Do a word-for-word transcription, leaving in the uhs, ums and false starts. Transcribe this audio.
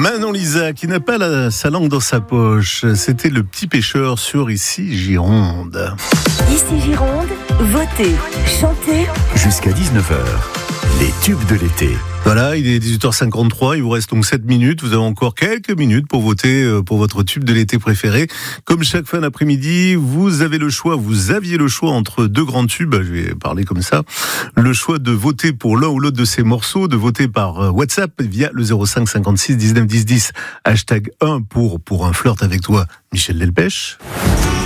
Manon Lisa, qui n'a pas la, sa langue dans sa poche. C'était le petit pêcheur sur Ici Gironde. Ici Gironde, votez, chantez. Jusqu'à dix-neuf heures, les tubes de l'été. Voilà, il est dix-huit heures cinquante-trois, il vous reste donc sept minutes. Vous avez encore quelques minutes pour voter pour votre tube de l'été préféré. Comme chaque fin d'après-midi, vous avez le choix, vous aviez le choix entre deux grands tubes, je vais parler comme ça, le choix de voter pour l'un ou l'autre de ces morceaux, de voter par WhatsApp via le zéro cinq cinquante-six dix-neuf dix dix, hashtag un pour, pour un flirt avec toi, Michel Delpech.